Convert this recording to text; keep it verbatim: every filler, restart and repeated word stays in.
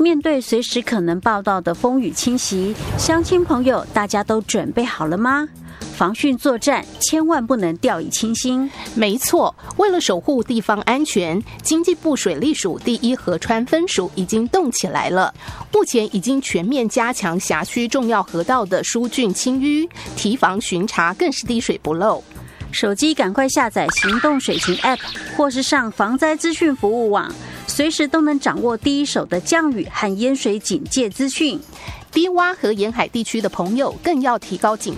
面对随时可能报道的风雨侵袭，乡亲朋友大家都准备好了吗？防汛作战千万不能掉以轻心。 没错，为了守护地方安全，经济部水利署第一河川分署已经动起来了。目前已经全面加强辖区重要河道的疏浚清淤，提防巡查更是滴水不漏。 手机赶快下载行动水情 App， 或是上防灾资讯服务网，随时都能掌握第一手的降雨和淹水警戒资讯。 低洼和沿海地区的朋友更要提高警